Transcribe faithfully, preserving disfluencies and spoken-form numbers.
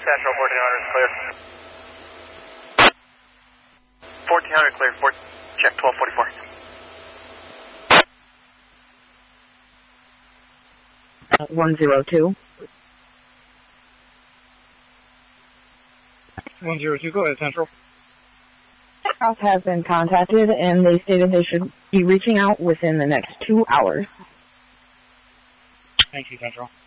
Central, fourteen hundred is clear. fourteen hundred clear, four, check twelve forty-four. Uh, one zero two. one zero two, go ahead, Central. House has been contacted, and they stated they should be reaching out within the next two hours. Thank you, Central.